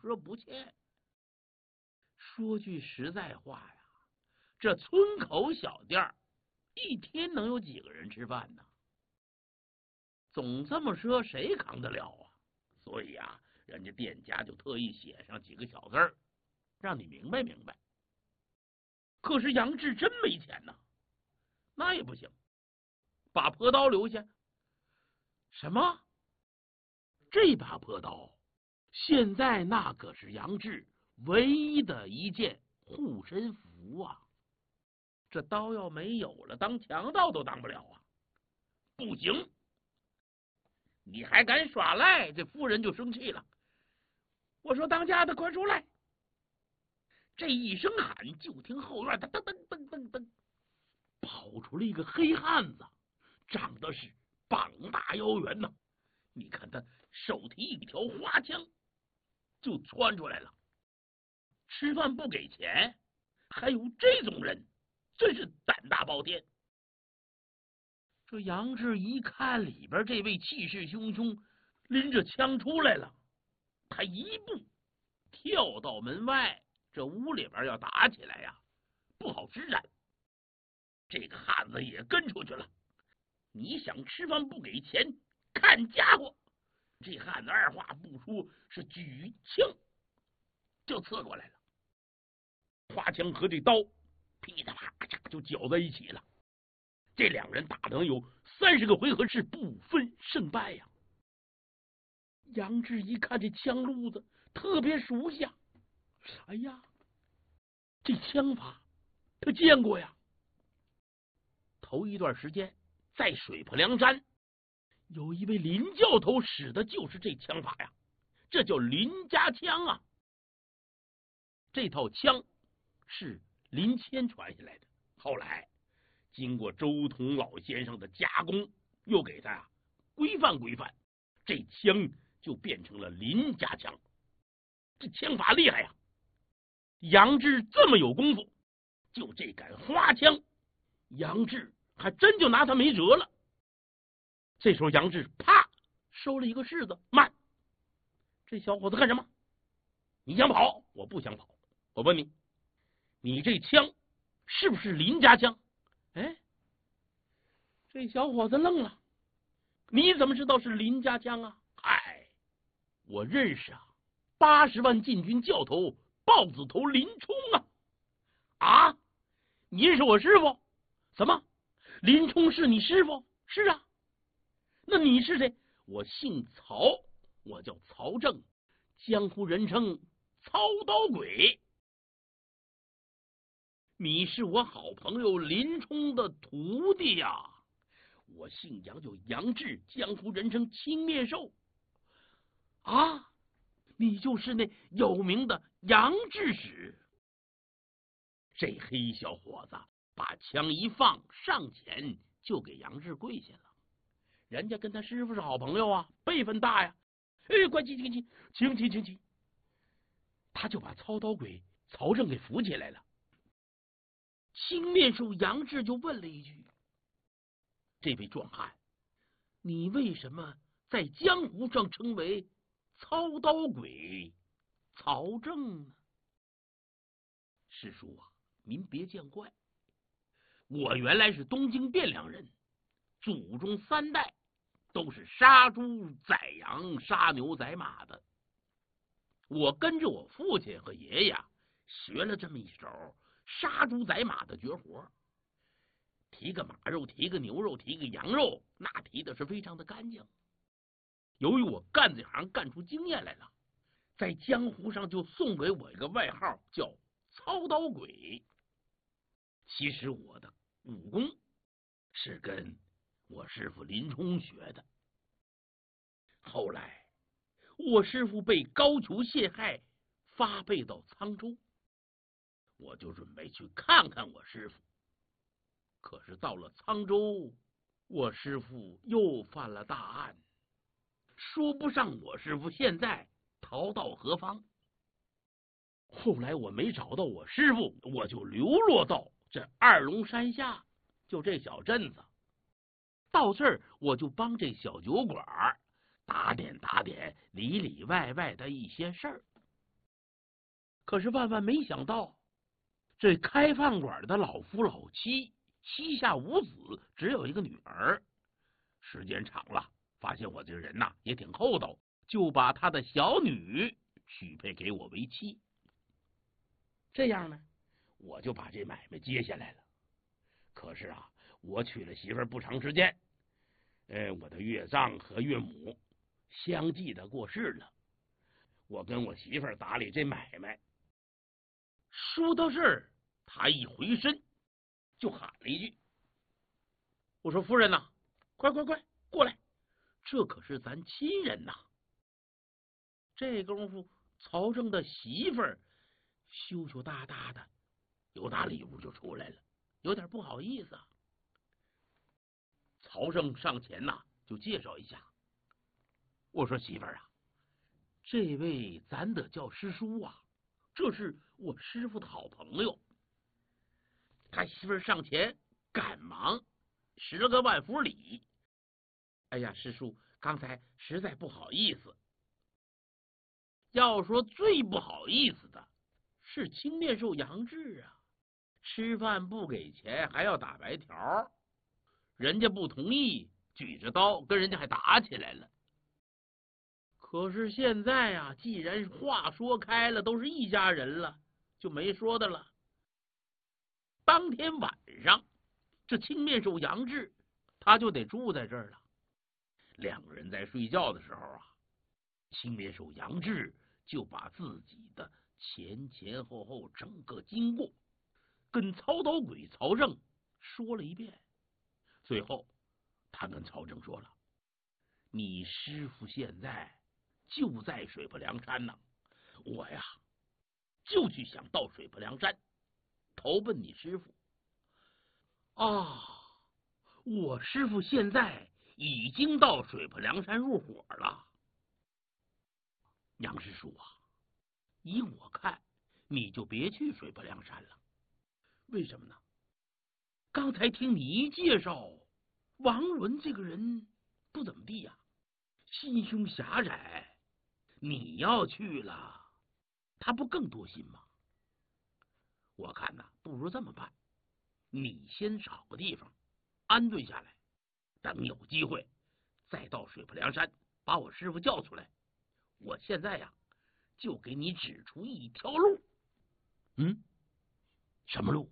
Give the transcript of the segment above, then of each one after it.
何不欠。说句实在话呀，这村口小店一天能有几个人吃饭呢？总这么说，谁扛得了啊？所以啊，人家店家就特意写上几个小字儿，让你明白明白。可是杨志真没钱呐，那也不行，把破刀留下。什么？这把破刀，现在那可是杨志唯一的一件护身符啊！这刀要没有了，当强盗都当不了啊！不行，你还敢耍赖？这夫人就生气了。我说当家的快出来！这一声喊，就听后院的噔噔噔噔噔，跑出了一个黑汉子，长得是膀大腰圆呐。你看他手提一条花枪，就窜出来了。吃饭不给钱，还有这种人，真是胆大包天。这杨志一看里边这位气势汹汹，拎着枪出来了，他一步跳到门外，这屋里边要打起来呀，不好施展。这个汉子也跟出去了。你想吃饭不给钱，看家伙！这汉子二话不说，是举枪就刺过来了。花枪和这刀噼里啪啦就搅在一起了。这两人打能有30个回合，是不分胜败呀。杨志一看这枪路子特别熟悉啊，哎呀，这枪法他见过呀。头一段时间在水泊梁山，有一位林教头使的就是这枪法呀，这叫林家枪啊。这套枪是林谦传下来的，后来经过周同老先生的加工，又给他规范规范，这枪就变成了林家枪。这枪法厉害呀！杨志这么有功夫，就这杆花枪，杨志还真就拿他没辙了。这时候杨志啪收了一个柿子，慢！这小伙子干什么？你想跑？我不想跑。我问你，你这枪是不是林家枪？哎，这小伙子愣了。你怎么知道是林家枪啊？嗨，我认识啊，80万禁军教头豹子头林冲啊！啊，你认识我师傅？什么？林冲是你师傅？是啊。那你是谁？我姓曹，我叫曹正，江湖人称操刀鬼。你是我好朋友林冲的徒弟呀。我姓杨，叫杨志，江湖人称青面兽。啊，你就是那有名的杨志使。这黑小伙子把枪一放，上前就给杨志跪下了。人家跟他师傅是好朋友啊，辈分大呀。哎，快请。他就把操刀鬼曹正给扶起来了。青面兽杨志就问了一句：这位壮汉，你为什么在江湖上称为操刀鬼曹正呢？师叔啊，您别见怪，我原来是东京汴梁人，祖宗3代都是杀猪宰羊杀牛宰马的。我跟着我父亲和爷爷学了这么一手杀猪宰马的绝活，提个马肉，提个牛肉，提个羊肉，那提的是非常的干净。由于我干这行干出经验来了，在江湖上就送给我一个外号，叫操刀鬼。其实我的武功是跟我师傅林冲学的。后来我师傅被高俅陷害，发配到沧州，我就准备去看看我师傅。可是到了沧州，我师傅又犯了大案，说不上我师傅现在逃到何方。后来我没找到我师傅，我就流落到这二龙山下，就这小镇子。到这儿我就帮这小酒馆打点里里外外的一些事儿。 可是万万没想到，这开饭馆的老夫老妻膝下无子，只有一个女儿。时间长了，发现我这个人呐也挺厚道，就把他的小女许配给我为妻。这样呢，我就把这买卖接下来了。可是啊，我娶了媳妇不长时间，我的岳丈和岳母相继的过世了。我跟我媳妇打理这买卖，说到这儿，他一回身就喊了一句：“我说夫人呐，快快快过来，这可是咱亲人呐！”这功夫，曹正的媳妇儿羞羞答答的，由打里屋就出来了，有点不好意思啊。曹正上前呐，就介绍一下。我说媳妇儿啊，这位咱得叫师叔啊，这是我师傅的好朋友。他媳妇儿上前赶忙施了个万福礼。哎呀，师叔，刚才实在不好意思。要说最不好意思的是青面兽杨志啊，吃饭不给钱还要打白条，人家不同意，举着刀跟人家还打起来了。可是现在啊，既然话说开了，都是一家人了，就没说的了。当天晚上，这青面兽杨志他就得住在这儿了。两个人在睡觉的时候啊，青面兽杨志就把自己的前前后后整个经过跟曹刀鬼曹正说了一遍。最后他跟曹正说了：“你师傅现在就在水泊梁山呢，我呀就去想到水泊梁山投奔你师傅啊。我师傅现在已经到水泊梁山入伙了。杨师叔啊，依我看，你就别去水泊梁山了。为什么呢？刚才听你一介绍，王伦这个人不怎么地呀，心胸狭窄。你要去了，他不更多心吗？我看呐，不如这么办，你先找个地方安顿下来，等有机会再到水泊梁山把我师傅叫出来。我现在呀，就给你指出一条路。什么路？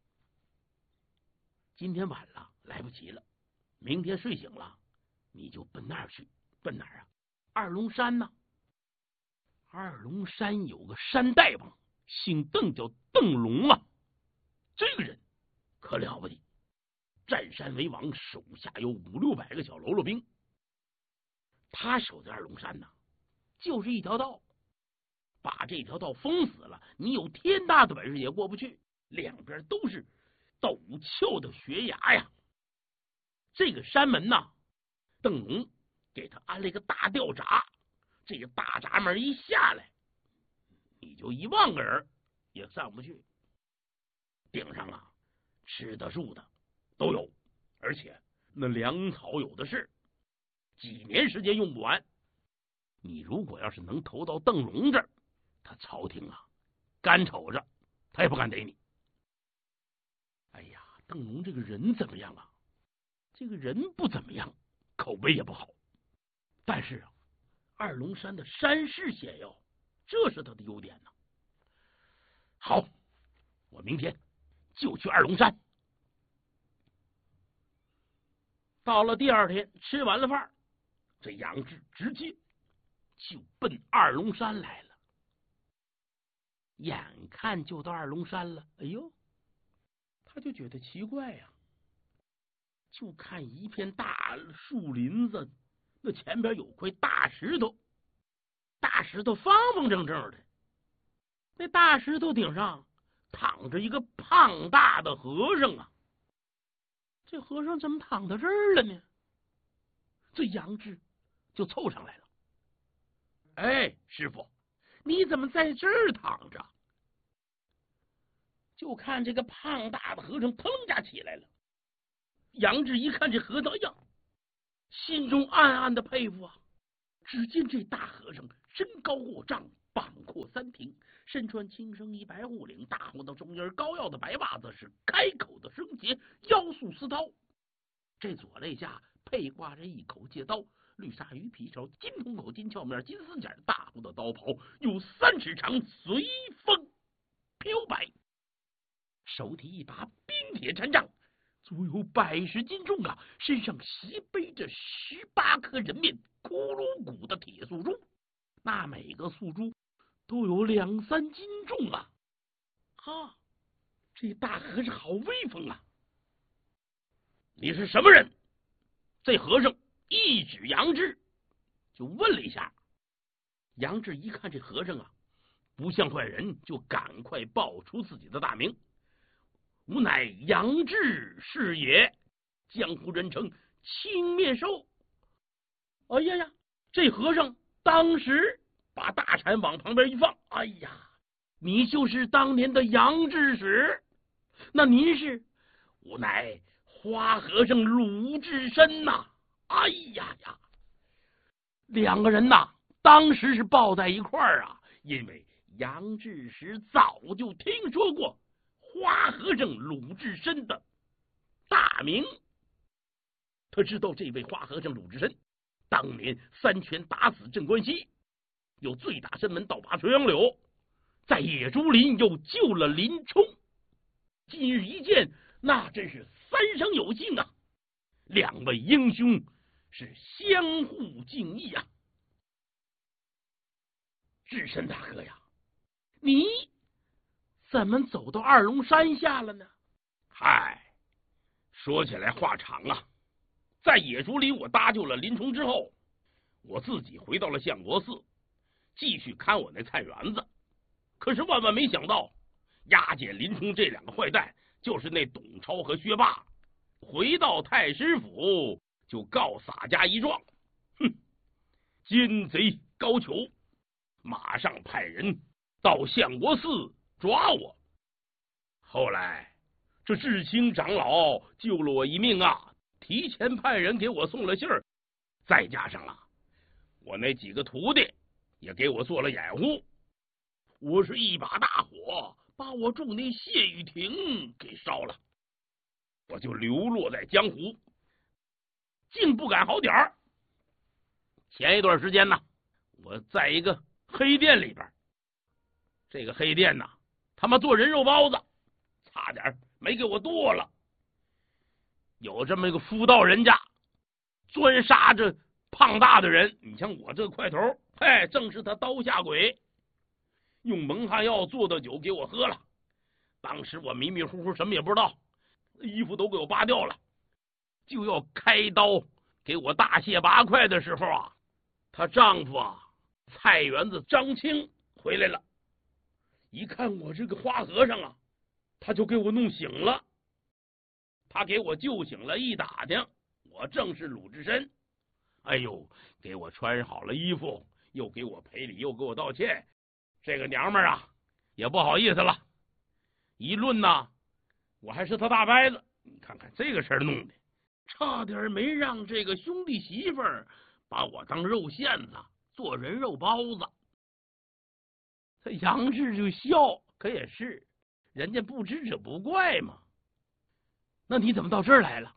今天晚了，来不及了。明天睡醒了，你就奔那儿去。奔哪儿啊？二龙山呢？二龙山有个山大王，姓邓，叫邓龙啊。这个人可了不得，占山为王，手下有500-600个小喽啰兵。他守在二龙山呢，就是一条道，把这条道封死了，你有天大的本事也过不去，两边都是陡峭的悬崖呀。这个山门呐，邓龙给他安了一个大吊闸，这个大闸门一下来，你就10000个人也上不去。顶上啊，吃的住的都有，而且那粮草有的是，几年时间用不完。你如果要是能投到邓龙这儿，他朝廷啊干瞅着，他也不敢逮你。哎呀，邓龙这个人怎么样啊？这个人不怎么样，口碑也不好。但是啊，二龙山的山势险要，这是他的优点呢。好，我明天就去二龙山。到了第二天，吃完了饭，这杨志直接就奔二龙山来了。眼看就到二龙山了，哎呦，他就觉得奇怪呀，就看一片大树林子，那前边有块大石头，大石头方方正正的，那大石头顶上躺着一个胖大的和尚啊。这和尚怎么躺到这儿了呢？这杨志就凑上来了。哎，师傅，你怎么在这儿躺着？就看这个胖大的和尚腾一下起来了。杨志一看这和尚呀，心中暗暗的佩服啊。只见这大和尚身高过丈，膀阔3庭， 身穿青绳一白护领，大红的中衣，高腰的白袜子，是开口的绳结，腰束丝绦。这左肋下配挂着一口戒刀，绿鲨鱼皮条，金筒口，金鞘面，金丝剪，大红的刀袍，有3尺长，随风飘摆。手提一把冰铁禅杖，足有100斤重啊！身上斜背着18颗人面骷髅骨的铁素珠，那每个素珠都有2、3斤重啊！这大和尚好威风啊！你是什么人？这和尚一指杨志，就问了一下。杨志一看这和尚啊，不像坏人，就赶快报出自己的大名。吾乃杨志是也，江湖人称青面兽。哎呀呀，这和尚当时把大铲往旁边一放，哎呀，你就是当年的杨志使？那您是？吾乃花和尚鲁智深呐！哎呀呀，2个人呐，当时是抱在一块儿啊，因为杨志使早就听说过花和尚鲁智深的大名。他知道这位花和尚鲁智深当年3拳打死镇关西，又醉打山门，倒拔垂杨柳，在野猪林又救了林冲。今日一见，那真是3生有幸啊！2位英雄是相互敬意啊。智深大哥呀，你怎么走到二龙山下了呢？嗨，说起来话长啊。在野猪林我搭救了林冲之后，我自己回到了相国寺，继续看我那菜园子。可是万万没想到，押解林冲这2个坏蛋，就是那董超和薛霸，回到太师府就告洒家一状。奸贼高俅马上派人到相国寺抓我。后来这智清长老救了我一命啊，提前派人给我送了信儿，再加上我那几个徒弟也给我做了掩护，我是一把大火把我住那谢雨亭给烧了，我就流落在江湖，竟不敢好点儿。前一段时间呢，我在一个黑店里边，这个黑店呢，他妈做人肉包子，差点没给我剁了。有这么一个夫道人家专杀这胖大的人，你像我这块头，正是他刀下鬼，用蒙汗药做的酒给我喝了。当时我迷迷糊糊什么也不知道，衣服都给我扒掉了，就要开刀给我大卸8块的时候啊，她丈夫菜园子张青回来了，一看我这个花和尚啊，他就给我弄醒了。他给我救醒了，一打听我正是鲁智深。哎呦，给我穿好了衣服，又给我赔礼，又给我道歉。这个娘们儿啊也不好意思了，一论呢，我还是他大伯子。你看看这个事儿弄的，差点没让这个兄弟媳妇儿把我当肉馅子，做人肉包子。他杨志就笑，可也是，人家不知者不怪嘛。那你怎么到这儿来了？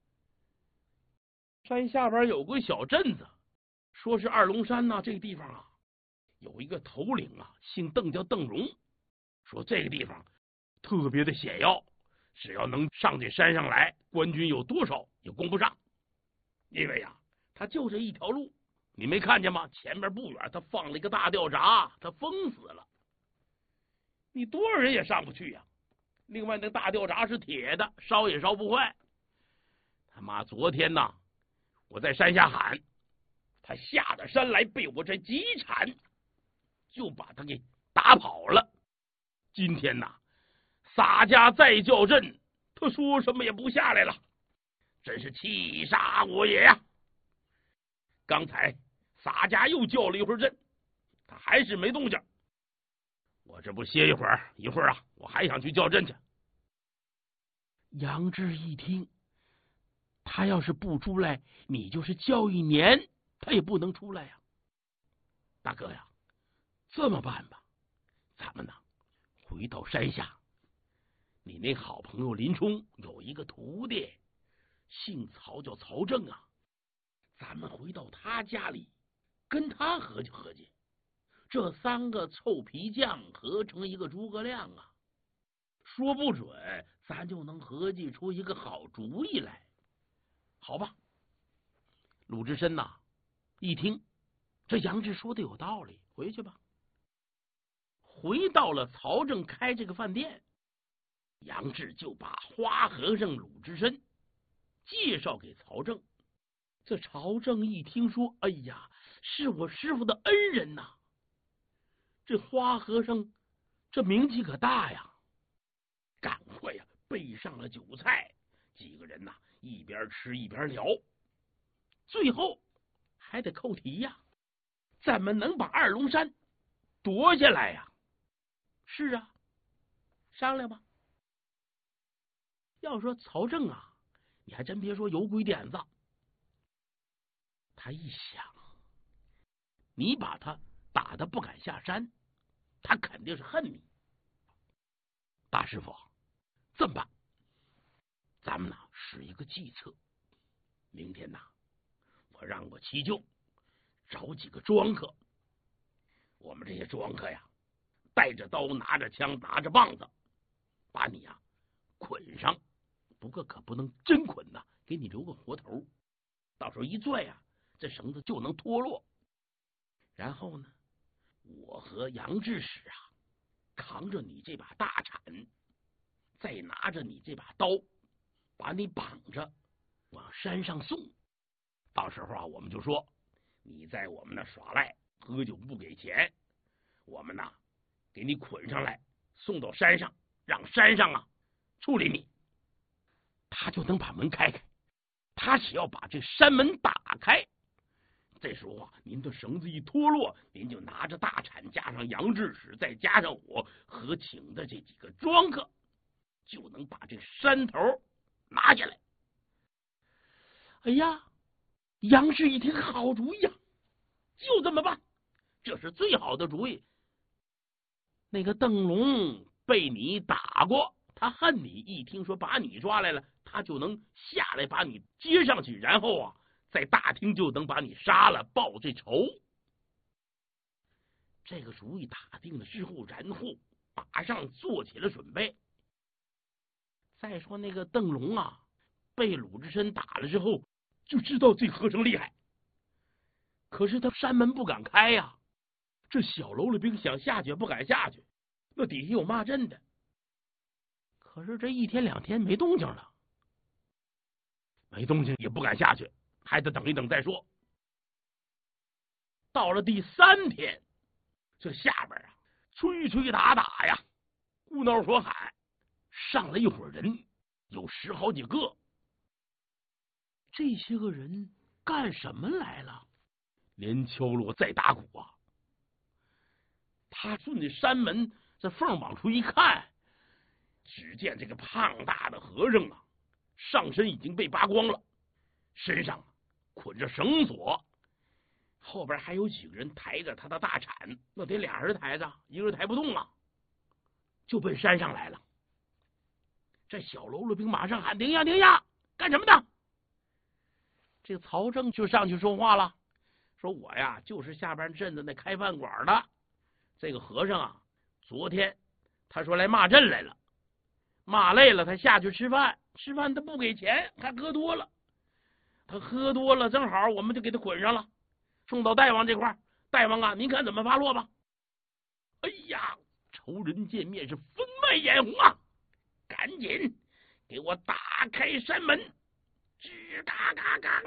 山下边有个小镇子，说是二龙山这个地方啊，有一个头领姓邓，叫邓荣，说这个地方特别的险要，只要能上这山上来，官军有多少也攻不上。因为他就这一条路，你没看见吗？前面不远他放了一个大吊闸，他封死了，你多少人也上不去呀。另外那大吊闸是铁的，烧也烧不坏。他妈昨天我在山下喊，他下了山来，被我这几铲就把他给打跑了。今天洒家再叫阵，他说什么也不下来了，真是气杀我也呀！刚才洒家又叫了一会儿阵，他还是没动静。我这不歇一会儿，我还想去叫阵去。杨志一听，他要是不出来，你就是叫1年，他也不能出来呀。大哥呀，这么办吧，咱咱们呢回到山下，你那好朋友林冲有一个徒弟，姓曹，叫曹正啊。咱们回到他家里，跟他合计合计，这3个臭皮匠合成一个诸葛亮啊，说不准咱就能合计出一个好主意来。好吧，鲁智深呐，一听这杨志说的有道理，回去吧。回到了曹正开这个饭店，杨志就把花和尚鲁智深介绍给曹正。这曹正一听说，哎呀，是我师傅的恩人呐！这花和尚这名气可大呀，赶快呀备上了酒菜，几个人呐一边吃一边聊，最后还得扣题呀，怎么能把二龙山夺下来呀？是啊，商量吧。要说曹正啊，你还真别说，有鬼点子。他一想，你把他打得不敢下山，他肯定是恨你。大师傅，这么办，咱们呢使一个计策。明天呐，我让我七舅找几个庄客，我们这些庄客呀，带着刀，拿着枪，拿着棒子，把你呀捆上。不过可不能真捆呐，给你留个活头，到时候一拽呀，这绳子就能脱落。然后呢，我和杨志使啊，扛着你这把大铲，再拿着你这把刀，把你绑着往山上送。到时候啊，我们就说你在我们那耍赖，喝酒不给钱，我们呢给你捆上来，送到山上，让山上啊处理你。他就能把门开开。他只要把这山门打开，这时候啊，您的绳子一脱落，您就拿着大铲，加上杨志使，再加上我和请的这几个庄客，就能把这山头拿下来。哎呀，杨志一听，好主意啊，就这么办，这是最好的主意。那个邓龙被你打过，他恨你，一听说把你抓来了，他就能下来把你接上去，然后啊在大厅就能把你杀了，报这仇。这个主意打定了之后，然后马上做起了准备。再说那个邓龙啊，被鲁智深打了之后，就知道这和尚厉害，可是他山门不敢开呀，这小喽啰兵想下去也不敢下去，那底下有骂阵的。可是这1天2天没动静了，没动静也不敢下去，还得等一等再说。到了第3天，这下边啊吹吹打打呀，呼闹说喊，上来一伙人，有10好几个。这些个人干什么来了？连敲锣再打鼓啊！他顺着山门这缝往出一看，只见这个胖大的和尚啊，上身已经被扒光了，身上捆着绳索，后边还有几个人抬着他的大铲，那得俩人抬着，一个人抬不动啊，就奔山上来了。这小喽啰兵马上喊：“停下，停下！干什么的？”这曹正就上去说话了，说：“我呀，就是下边镇子那开饭馆的这个和尚啊，昨天他说来骂阵来了，骂累了，他下去吃饭，吃饭他不给钱，还喝多了。他喝多了，正好我们就给他捆上了，送到大王这块。大王啊，您看怎么发落吧？”哎呀，仇人见面是分外眼红啊！赶紧给我打开山门，吱嘎嘎嘎，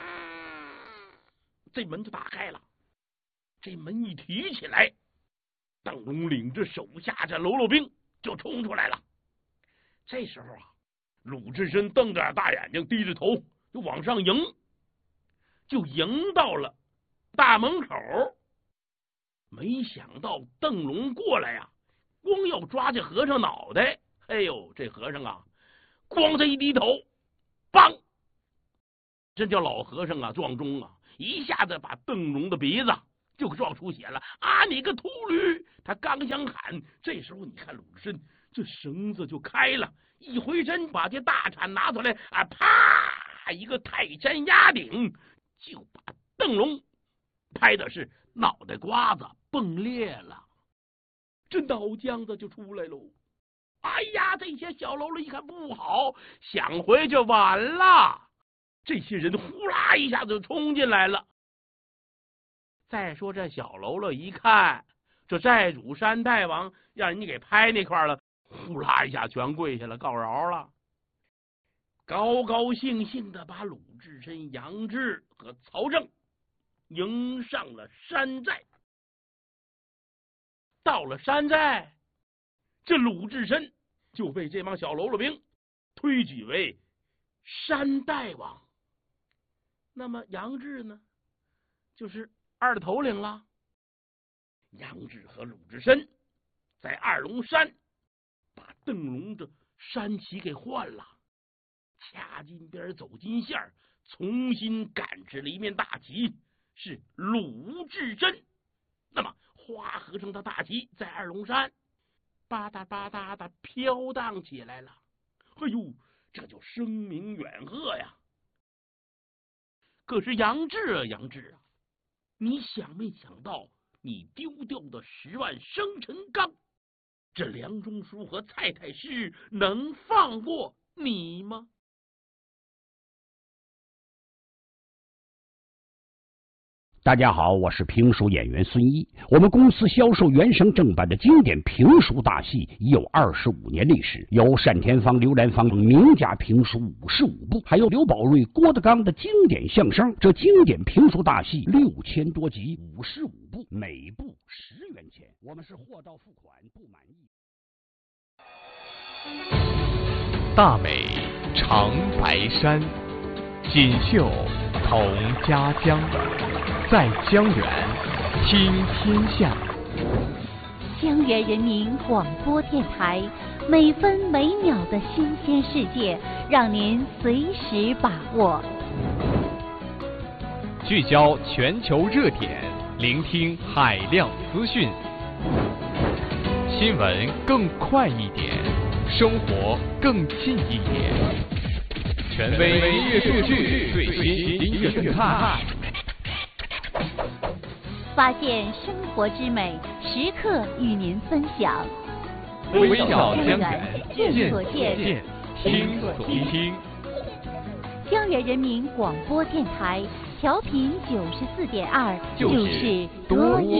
这门就打开了。这门一提起来，邓龙领着手下这喽啰兵就冲出来了。这时候啊，鲁智深瞪着大眼睛，低着头就往上迎，就迎到了大门口。没想到邓龙过来呀，光要抓这和尚脑袋。哎呦，这和尚啊，光这一低头，梆！这叫老和尚啊，撞钟啊，一下子把邓龙的鼻子就撞出血了。啊，你个秃驴！他刚想喊，这时候你看鲁智深这绳子就开了，一回身把这大铲拿出来，啊，啪一个泰山压顶，就把邓龙拍的是脑袋瓜子崩裂了，这脑浆子就出来喽。哎呀，这些小喽啰一看不好，想回就晚了。这些人呼啦一下子就冲进来了。再说这小喽啰一看，这寨主山大王让人家给拍那块了，呼啦一下全跪下了，告饶了。高高兴兴的把鲁智深、杨志和曹正迎上了山寨。到了山寨，这鲁智深就被这帮小喽啰兵推举为山大王。那么杨志呢，就是二头领了。杨志和鲁智深在二龙山把邓龙的山旗给换了，掐金边走金线，重新赶制了一面大旗，是鲁智深。那么花和尚的大旗在二龙山吧嗒吧嗒的飘荡起来了。哎呦，这就声名远赫呀！可是杨志啊，杨志啊，你想没想到，你丢掉的10万生辰纲，这梁中书和蔡太师能放过你吗？ 大家好，我是评书演员孙一。我们公司销售原声正版的经典评书大戏已有25年历史，有单田芳、刘兰芳等名家评书55部，还有刘宝瑞、郭德纲的经典相声。这经典评书大戏6000多集，55部，每部10元钱。我们是货到付款，不满意。 大美长白山，锦绣同家乡。在江源听天下。 江源人民广播电台，每分每秒的新鲜世界，让您随时把握。 聚焦全球热点，聆听海量资讯。新闻更快一点，生活更近一点。权威音乐数据，最新音乐动态。 发现生活之美，时刻与您分享。 微小江源， 见所见， 听所听。 江源人民广播电台调频94.2，就是多一